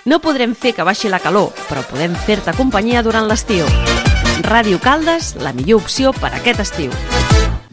No podrem fer que baixi la calor, però podem fer-te companyia durant l'estiu. Ràdio Caldes, la millor opció per aquest estiu.